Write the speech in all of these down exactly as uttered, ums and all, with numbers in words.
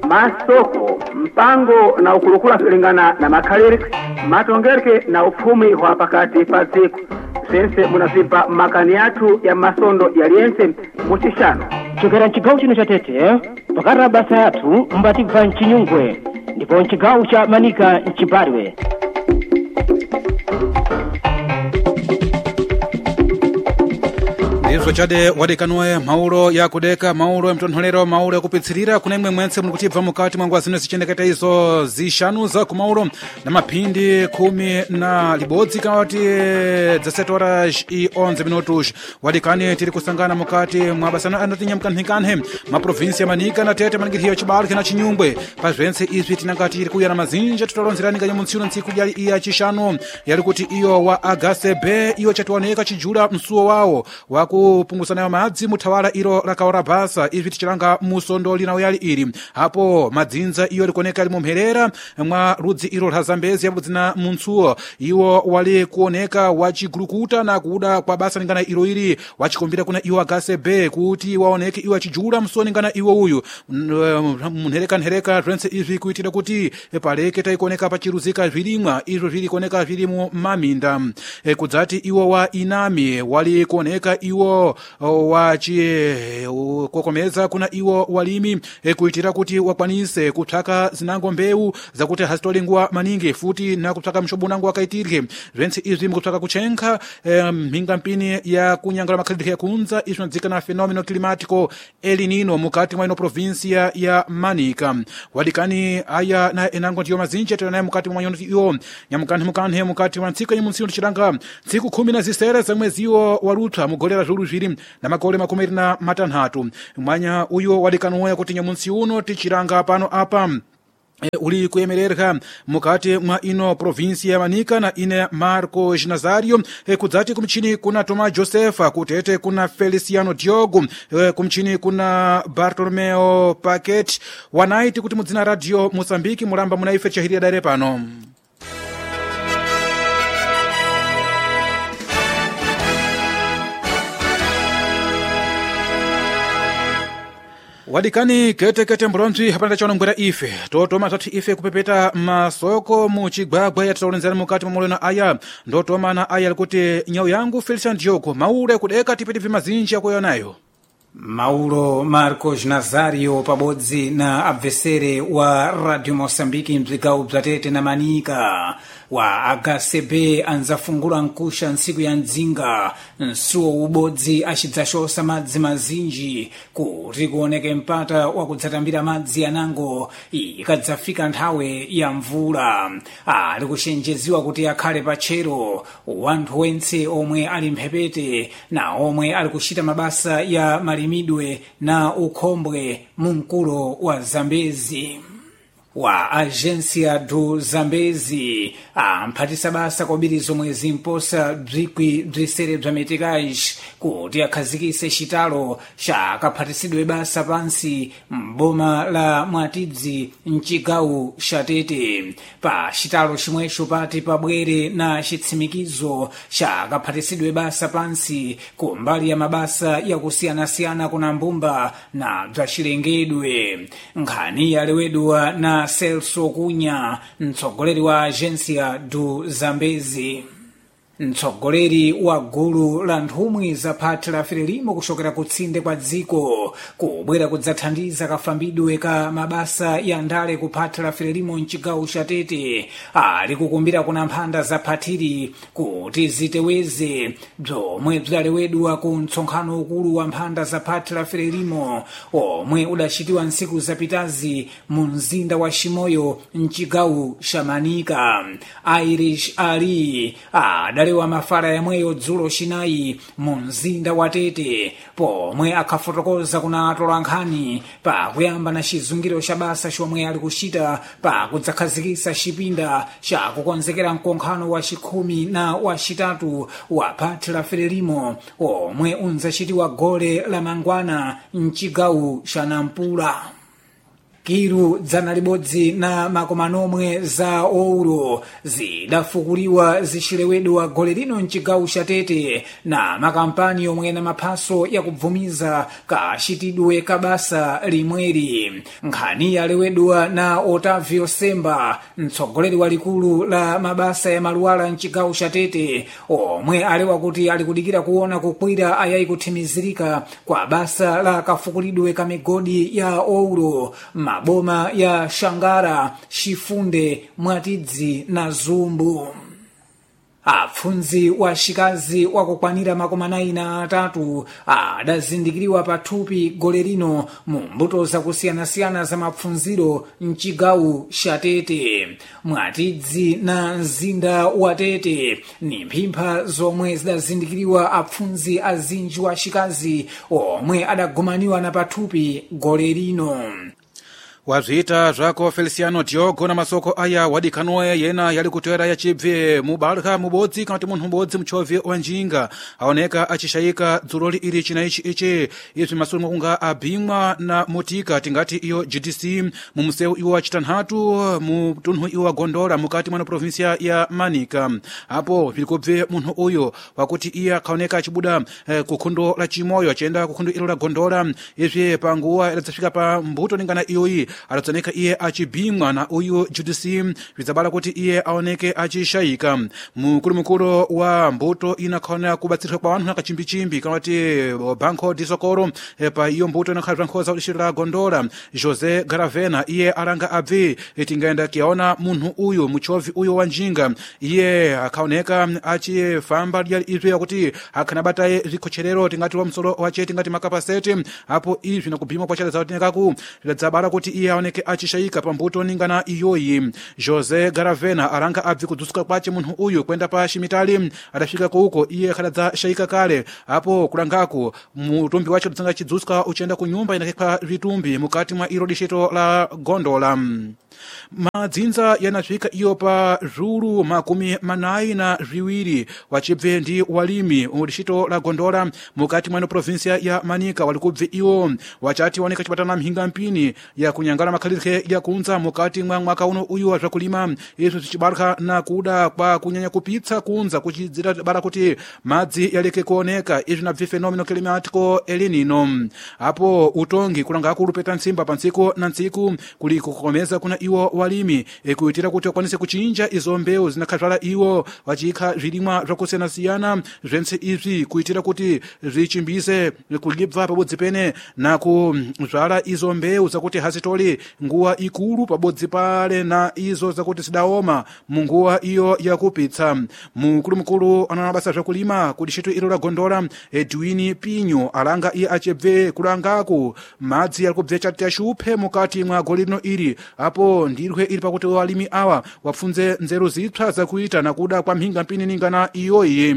masoko mpango na ukulukula kulingana na makaliri matongereke na ufumi wa pakati pa siku sense munazipa makani yatu ya masondo yaliense muchishano chokera nchigawo chino cha Tete pakati basa yatu mbati va nchinyungwe ndipo nchigawo cha Manika nchibariwe. Izo chade wadekanwe mauro ya kudeka mauro ya mtonholero mauro ya kupitsirira kuna imwe mwense mukutibva mukati mwangu zino zichendeketa izo zishanu za kumauro na mapindi kumi na libodzi kawati zasetora i onze minutos wadekani tiri kusangana mukati mwabasana anotinya mkanhikanhe maprovinsi ya Manika na Tete manigiri hiyo chibalke na chinyumbwe pazvense izvi tinangati tiri kuya na mazinja tutaronzerani kanya munsiuno ntsiku yali iya chishanu yali kuti iyo wa Agasebe iyo chatuwaneka chijula msuo wao waku kupungusana madzi mutawala iro rakaora basa izvi tichiranga musondo linawo yali iri hapo madzinza iyo likoneka limumherera mwa rudzi iro la Zambezi yabudzina muntsuo iwo wali kuoneka wachigulukuta na kuda kwa basa lingana iro iri wachikumbira kuna iwo Agasebe kuti waoneke iwo achijula msoni ngana iwo uyu munhereka nhereka zvense izvi kuitira kuti paleke taikuoneka pachiruzika zvirimwa izvo zviri kuoneka zviri mu maminda e, kudzati iwo wa Inami wali kuoneka iwo wachi kokomeza kuna iwo walimi e, kuitira kuti wakwanise kutsaka zinango mbeu zakuti hazitolengwa maningi futi na kutsaka mshobunango wakaitirike zvense izvi mkutsaka kuchenka e, mhinga mpini ya kunyangala makhalidhi ya kunza izvi nadzika na fenomeno climático El Nino mukati mwa ino provincia ya Manika wadikani aya na enango ndiyo mazinji atena naye mukati mwa nyonoti iyo nyamukani mukani mukati mwa ntsika nyimunsiyo tichiranga tsiku kumi na zisere za mwezi iwo waruta mugolera zulu zviri na makole makumi na matanhatu mwanya uyo wadikanoya kuti nyamunsi uno tichiranga pano apa E, uli kuyemererka mukati mwa ino provinsia ya Manika na ine Marco Nazario e, kudzati kumchini kuna Toma Josefa kutete kuna Feliciano Diogo e, kumchini kuna Bartolomeo Paquet wanaiti kuti mudzina radio Mozambique mulamba munaife chahiri dare pano. Wadikani kete kete mbronzi hapanda chano ngwera ife totoma zati ife kupepeta masoko muchigwagwa ya tutaulenzana mukati mamulena aya ndotoma na aya likuti nyau yangu Feliciano Diogo maure kudeka tipiti vimazinji ya kuyo nayo Mauro Marcos Nazario pabodzi na abvesere wa Radio Mosambiki mzigawo bza Tete na Manika wa Agasebe anzafungula nkusha nsiku ya nzinga nsuo ubodzi achidzashosa madzi mazinji kuti kuoneke mpata wa kudzatambira madzi anango ikadzafika nthawe ya mvula ali kushenjeziwa kuti akhale pachero wanthu wense omwe ali mphepete na omwe ali kuchita mabasa ya malimidwe na ukhombwe mumkulo wa Zambezi wa Agência do Zambezi amphatisa basa kobiri zomwe zimposa bzikwi bzisere bza metikais kuti akhazikise chitalo cha kaphathisidwe basa pansi mboma la Mwatidzi mchigawo cha Tete pa chitalo chimwecho pati pabwere na chitsimikizo cha kaphathisidwe basa pansi kumbali ya mabasa ya kusiyanasiyana kuna mbumba na bza chilengedwe nkhani yalewedwa na Celso Cunha mtsogoleri wa Agência do Zambezi mtsogoleri wa gulu la nthumwi za phati la Frelimo kuchokera kutsinde kwa dziko kubwera kudzathandiza kafambidwe ka mabasa ya ndale ku phati la Frelimo mchigawo cha Tete ali kukumbira kuna mphanda za phatiri kuti ziteweze bzomwe bzalewedwa ku mtsonkhano ukulu wa mphanda za phati la Frelimo omwe udachitiwa nsiku zapitazi mu mzinda wa Chimoyo mchigawo cha Manika. Irish Ali adali wa mafala yamweyo dzulo chinayi mu mzinda wa Tete pomwe akhafotokoza kuna atolankhani pa kuyamba na chizungiro cha basa chomwe ali kuchita pa kudzakhazikisa chipinda cha kukonzekera mkonkhano wa chikhumi na wa chitatu wa phati la Frelimo omwe unzachitiwa gole la mangwana mchigawo cha Nampula. kiru dzana libodzi na makomanomwe za ouro zidafukuliwa zicilewedwa gole lino mcigawo ca Tete na makampani omwe na maphaso yakubvumiza kacitidwe kabasa limweri. Nkhani yalewedwa na Otavio Semba, mtsogoleri walikulu la mabasa ya maluwala mcigawo ca Tete, omwe alewa kuti alikudikira kuona kukwira ayayi kuthimizirika kwa basa la kafukulidwe ka migodi ya ouro maboma ya Shangara, Shifunde, Mwatidzi na Zumbu. Apfunzi wa xikazi wakukwanira makumi anayi na atatu adazindikiriwa pathupi gole lino mu mbuto zakusiyana-siyana za mapfunziro mcigawo ca Tete. Mwatidzi na mzinda wa Tete ni mphimpha zomwe zidazindikiriwa apfunzi azinji wa xikazi omwe adagumaniwa na pathupi gole lino. wabzita zvako Feliciano Diogo na masoko aya wadikanoye yena yali kutwera ya chibve mubalha mubodzi kana kuti munthu mbodzi mchovi wa njinga aoneka achishayika dzuloli ili china ichi ichi izvi masulu mwakunga abhimwa na motika tingati iyo G D C mu museu iwo wa chitanhatu mu tunhu iwo wa Gondola mukati mwana provinsia ya Manika. Apo vilikubve munthu uyo wakuti iye akaoneka achibuda eh, kukhundo la chimoyo achenda kukhundo ilo la Gondola izvi panguwa iladzafika pa mbuto ningana iyoyi alatsoneka iye achibhimwa na uyu G D C vizabala kuti iye aoneke achishayika. Mukulu mukulu wa mbuto inakhaona kubatsirika kwa wanthu nakachimbichimbi kana kuti Banco de Socorro eh, pa iyo mbuto inakhala nkhoza ulishiro la Gondola José Garavena iye alanga abve tingaenda kiaona munthu uyu muchovi uyu wa njinga iye akaoneka achifamba izvi kuti akhanabataye zikhocherero tingati wa msolo wache tingati makapaseti apo izvi nakubhimwa kwa chala zaotenekaku ladzabala kuti iye aoneke achishayika pambuto ningana iyoyi. José Garavena alanga abve kudzusuka kwache munthu uyu kwenda pa Shimitali adafika kuuko iye akhaladza shayika kale apo kulangaku mutumbi wache kudzanga chidzusuka uchenda ku nyumba inakekha vitumbi mukati mwa ilo dishito la Gondola. Madzinza yanafika iyo pa zulu makumi manayi na viwiri wachibve ndi walimi udishito la Gondola mukati mwa provinsia ya Manika walikubve iwo wachati waoneka chipatana mhinga mpini ya kunyangala makhalirike ya kunza mukati mwa mwaka uno uyu wa zvakulima izo zichibarika na kuda kwa kunyanya kupitsa kunza kuchidzira bara kuti madzi yaleke kuoneka izvi nabve fenomeno climático El Niño. Apo utongi kulanga kulupeta nsimba pa ntsiku na ntsiku kuli kukomeza kuna iwo walimi e kuitira kuti wakwanise kuchinja izo mbeu zinakhazvala iwo wachikha zvilimwa zvakusiyana-siyana zvense izvi kuitira kuti zvichimbize kulibva pabodzi pene na kuzvala izo mbeu zakuti hazitoli nguwa ikulu pabodzi pale na izo zakuti zidaoma munguwa iyo yakupitsa. Mukulu mukulu anana basa zvakulima kudishito ilo la Gondola Edwin Pinho alanga iye achebve kulangaku madzi yalikubve chati yashuphe mukati mwa goli lino ili apo ndirwe ili pakuti walimi awa wapfunze nzeru zipsa zakuita na kuda kwa mhinga mpini ningana iyoyi.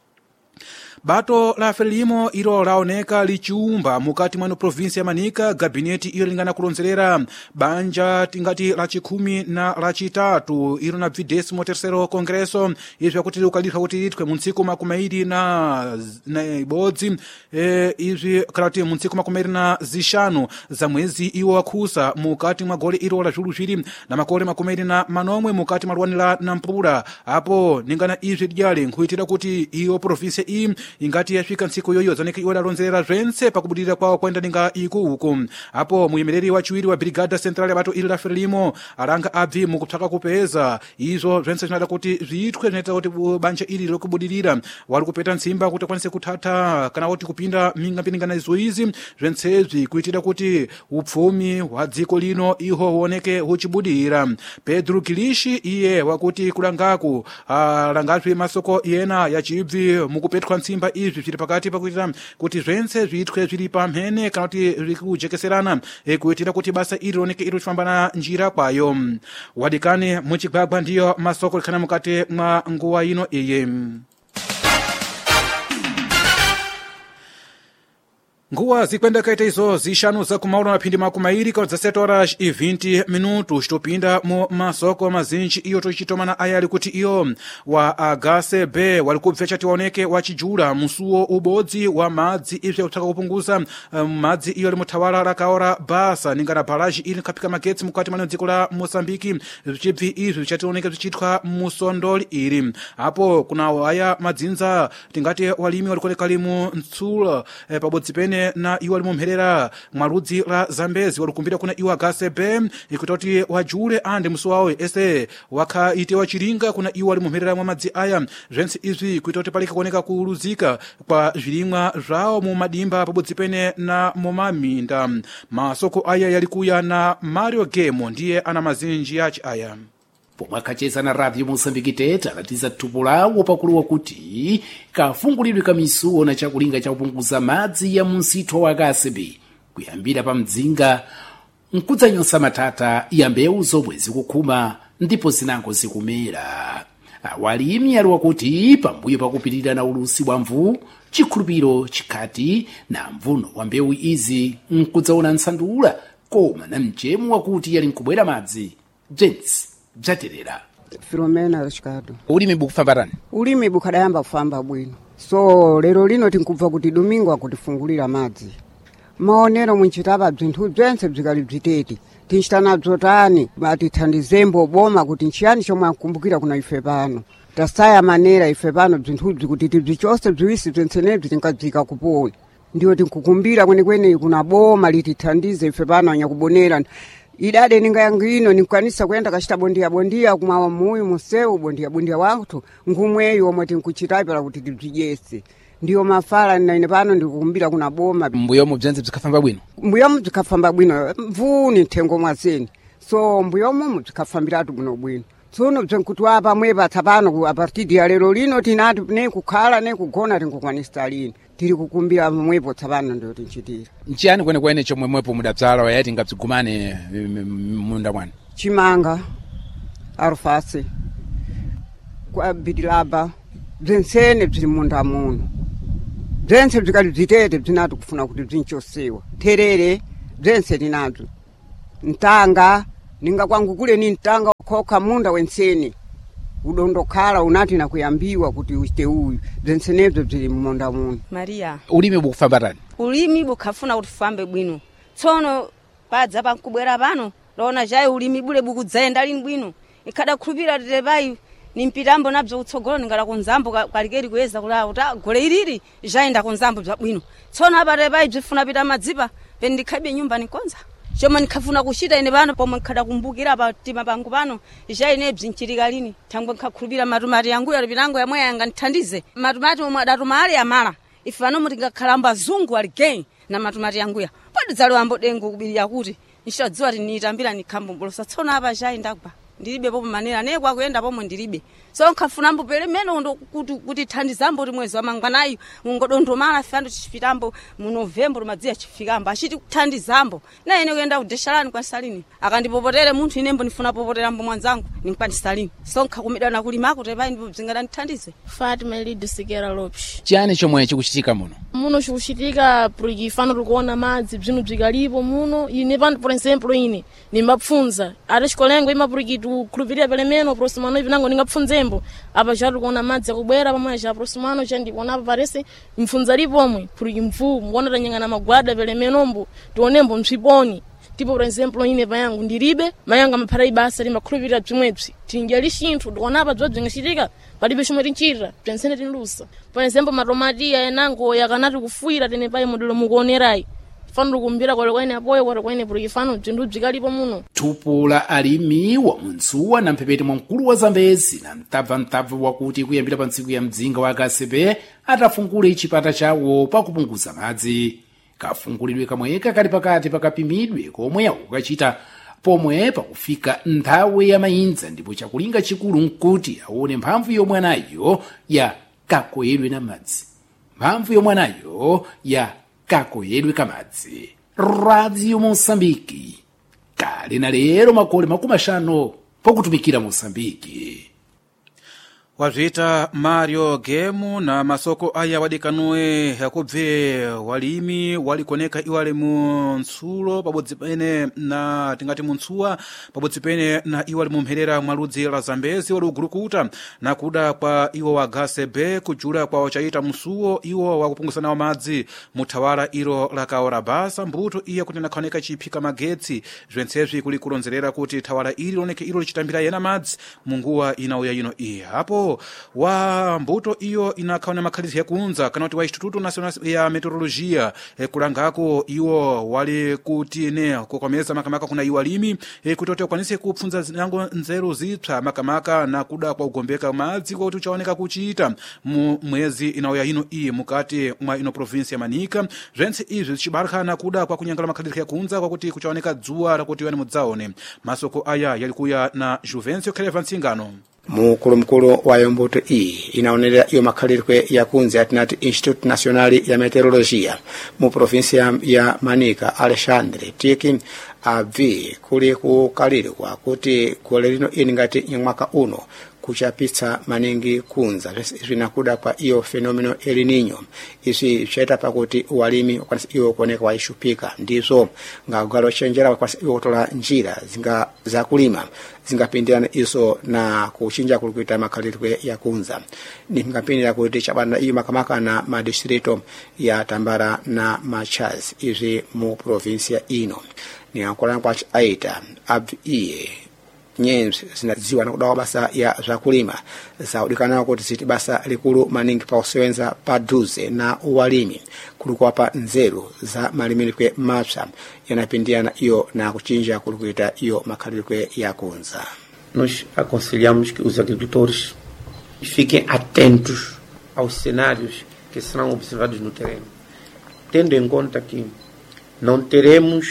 Bato la Frelimo ilo laoneka lichiumba mukati mwa provinsia ya Manika gabineti iyo lingana kulonzerera banja tingati la chikumi na la chitatu ilo na videsimo tercero kongreso izvi kuti ukalipha kuti itwe muntsiku makumairi na na ibodzi e, izvi kalati muntsiku makumairi na zishanu za mwezi iwo wakhusa mukati mwa goli ilo la zulu zviri na makole makumairi na manomwe mukati mwa luwani la Nampula. Apo ningana izvi dyale nkuitira kuti iyo provinsia iyi ingati yafika ntsiku yoyo zaneke iwo lalonzerera zvense pakubudira kwawo kwenda ninga ikuku. Apo muyemereri wachiwiri wa Brigada Central ya bato ili la Frelimo alanga abvi mukupsaka kupeza izo zvense zvinada kuti zviitwe zvinoita kuti banja ili lokubudirira wali kupeta nsimba kuti akwanise kuthatha kana kuti kupinda minga mpiningana izo izi zvensezvi kuitira kuti upfumi wa dziko lino iho huoneke huchibudira. Pedro Gilishi iye wakuti kulangaku alangazve masoko yena yachibvi mukupetwa nsimba izvi zviri pakati pakuitira kuti zvense zviitwe zviri pamhene kana kuti zviri kujekeserana e kuitira kuti basa iri roneke iri kufamba na njira kwayo. Wadikani muchigwagwa ndiyo masoko likhana mukati mwa nguwa ino iyi. nguwa zikwendekaita izo zixanu za kumaula maphindi makumi mairi kwa dezessete horas e vinte minutos topinda mu masoko mazinji iyo tochitomana ayali kuti iyo wa H C B wali kubva chati waoneke wachijula musuwo ubodzi wa madzi ivyo kutaka kupunguza um, madzi iyo ali muthawala la kaora basa ningana balaji ili nkapika magetsi mukati mwa dziko la Mosambiki vichibvi ivyo chationeka vichitwa musondoli ili apo kuna waya madzinza tingati walimi walikoneka limu ntsula eh, pabodzi pene na iwo alimumherera mwarudzi la Zambezi walikumbira kuna iwo H C B ikutoti wajule ande musuwawe ese waka ite wachiringa kuna iwo alimumherera mwa madzi aya zvensi izvi kuitoti palika kuoneka kuuluzika kwa zvirimwa zvawo mu madimba pabodzi pene na mumaminda masoko aya yalikuya na Mario Gemo ndiye ana mazinji yachi aya pomwe akacheza na Radio Mosambiki tete alatiza thupo lawo pakuluwa kuti kafungulidwe kamisuwo na chakulinga chakupunguza madzi ya msitho wa H C B kuyambira pa mdzinga nkudzanyosa matata ya mbewu zomwe zikukhuma ndipo zinango zikumera. Awalimi aliwa kuti pambuyo pakupitirira na ulusi wa mvu chikhulupiro chikhati na mvuno wa mbewu izi nkudzaona nsandula koma na mchemu wakuti yali nkubwera madzi James Jaterera. Filomena Ricardo. Ulimi bukufamba tani? Ulimi bukadayamba kufamba bwino. So lero lino tinkubva kuti Domingo akutifungulira madzi. Maonero munchitaba bzinthu bzense bzikali bzitete. Tinchitana bzotani matithandizembo boma kuti nchiyani chomwe akumbukira kuna ife pano. Tasaya manera ife pano bzinthu bzi kuti tibzichose bziwisi bzensenebzi tinkadzika kupona. Ndiyo tinkukumbira kwenekwene kuna boma litithandize ife pano anyakubonera. Idade ninga yangu ino nikwanisa kwenda kashita bondia bondia kumawa muyu museu bondia bondia wangu ngumweyo omwe tinkuchitapira kuti tibzijese. Ndiyo mafala nina pano ndikukumbira kuna boma. Mbuyomu bzense bzikafamba bwino? Mbuyomu bzikafamba bwino. Mvuni tengo mwazeni. So mbuyomu bzikafambiratu bwino bwino. Tsono bzenkutu apa mweba tapano a partir ya lero lino tinati ne kukhala ne kugona tinkukwanisa lino. Tiri kukumbira mwepo tapano ndio tinchitira. Nchiyani kwene kwene chomwe mwepo mudabzala wayati ngabzigumane munda mwana? Chimanga, arufasi, kwa bidilaba, bzensene bzili munda muno. Bzense bzikali bzitete bzinatu kufuna kuti bzinchosewa. Terere, bzense dinadzo. Ntanga, ninga kwangu kule ni ntanga koka munda wenseni. Udondokhala unati na kuyambiwa kuti uite uyu. Bzensenebzo bzili munda muno. Maria. Ulimi bukufamba tani? Ulimi bukafuna kuti fambe bwino. Tsono padza pankubwera pano. Lona jai ulimi bule bukudzaenda lini bwino. Ikada khulupira tetepai ni mpitambo nabzo utsogolo ningala kunzambo kalikeri kuyeza kula uta gole ilili jaenda kunzambo bza bwino. Tsono apa tetepai bzifuna pita madzipa pendikhabe nyumba ni konza. Choma nikafuna kushita ine pano pomwe khada kumbukira pa tima pangu pano jaine bzinchirika lini thangwe nkakhulupira matumati yangu ya pilango yamwe yanga nthandize matumati omwe adatuma ali amala ife ano muti ngakhalamba zungu ali gay na matumati yangu ya padi dzalo ambo dengo kubirira kuti nchitadziwa tinitambira nikhambombosa tsono apa jai ndagwa ndilibe popo manera ne kwa kuyenda pomwe ndilibe so nkhafuna mbo pele meno ndo kuti kuti thandizambo limwezi wa mangwanayo mungodondo mala fando chifitambo mu November madzia chifikamba achiti kuthandizambo na ine kuyenda kudeshalani kwa salini akandipopotere munthu inembo nifuna popotera mbo mwanzangu nimpani salini so nkhakumidana kulimako tepai ndipo bzingada nthandize. Fatima Elid Sigera Lopes. Chiyani chomwe chikuchitika muno? Muno chikuchitika porque fano tikuona madzi bzinu bzikalipo muno ine pano por exemplo ine nimbapfunza ati chikolengo ima porque tukhulupirira pele meno proximano ivinango ningapfunzembo apa chatu kuona madzi akubwera pamwe cha proximano cha ndikuona apa parese mfunza lipomwe porque mvu muona tanyangana magwada pele menombo tionembo msiponi tipo por exemplo ine payangu ndilibe mayanga maphara ibasa limakhulupirira bzimwebzi tinjali chinthu ndikuona apa bzwa bzingachitika palibe chomwe tinchita pensene tinlusa por exemplo matomati ayenango yakanati kufuira tene pai modelo mukuonerai fano kumbira kwa kwene apoyo kwa kwene porque fano bzindu bzikalipo muno. Thupo la alimi wa Munsuwa na mphepete mwa mkulu wa Zambezi na mtabva mtabva wakuti kuyambira pa ntsiku ya mdzinga wa H C B atafungule chipata chawo pakupunguza madzi. Kafungulidwe kamweka kali pakati pakapimidwe komwe akukachita pomwe pakufika nthawi ya mayinza ndipo chakulinga chikulu nkuti aone mphamvu yomwe anayo ya kakoyedwe na madzi. Mphamvu yomwe anayo ya kakoyedwe kamadzi. Radio Mosambiki kali na lero makole makumi ashanu pokutumikira Mosambiki. wabzita Mario Gemu na masoko aya wadikanue yakubve walimi walikoneka iwale muntsulo pabodzi pene na tingati muntsuwa pabodzi pene na iwale mumherera mwaludzi la Zambezi wali ugurukuta na kuda kwa iwo wa Gasebe kujula kwa wachaita musuwo iwo wakupungusana wa madzi muthawala ilo la kaora basa mbuto iya kuti nakoneka chipika magetsi zventsezvi kuli kulonzerera kuti thawala ili loneke ilo lichitambira yena madzi munguwa inauya ino iya hapo wa mbuto iyo inakhaona makhalizi yakunza kana kuti wa Instituto Nacional ya Meteorologia e, kulangako iwo wali kuti ne kukomeza makamaka kuna iwo alimi e, kuti wakwanise kupfunza zinango nzeru zipsa makamaka na kuda kwa ugombeka madzi kwa kuti uchaoneka kuchita mu mwezi inauya ino iyi mukati mwa ino provinsi ya Manika zvense izvi zichibarika na kuda kwa kunyangala makhalizi yakunza kwa kuti kuchaoneka dzuwa la kuti wani mudzaone masoko aya yalikuya na Juvencio Keleva Ntsingano. Mukulu wa yombuto iyi inaonelea iyo makhalirwe ya kunzi atinati Instituto Nacional ya Meteorologia mu provinsia ya Manika Alexandre Tiki abvi kuli kukalirwa kuti gole lino ini ngati nyamwaka uno kuchapitsa maningi kunza zvinakuda kwa iyo fenomeno El Niño isi chaita pakuti walimi kwanisa iyo kuoneka waishupika ndizo ngagalo chenjera kwanisa iyo kutola njira zinga za kulima zingapindirana iso na kuchinja kulikuita makhalirwe ya kunza ni ngapindira kuti chabana iyo makamaka na madistrito ya Tambara na Machaz izi mu provinsia ino ni akola kwa aita abvi iye nyenzi zinadziwa na kudawa basa ya zakulima zaudikana kuti ziti basa likulu maningi pa usewenza pa duze na uwalimi kulikuwa pa nzeru za malimirikwe mapsa yanapindiana iyo na kuchinja kulikuita iyo makhalirwe ya kunza. Nós aconselhamos que os agricultores fiquem atentos aos cenários que serão observados no terreno, tendo em conta que não teremos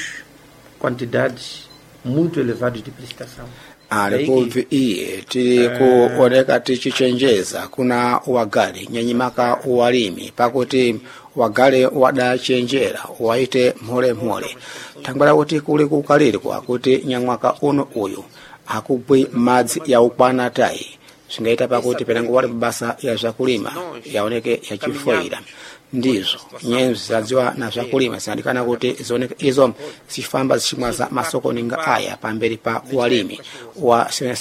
quantidades muito elevadas de precipitação. Alikuvi iye tili kuoneka tichichenjeza kuna wagali nyanyimaka uwalimi pakuti wagale wadachenjera waite mhole mhole tambala kuti kuli kukalirwa kuti nyamwaka uno uyu akubwi madzi ya ukwana tai singaita pakuti penango wali basa ya zakulima yaoneke yachifoira ndizo nyenzi zadziwa na zakulima zinadikana kuti zioneke izo zifamba zichimwaza masoko ninga aya pamberi pa walimi wa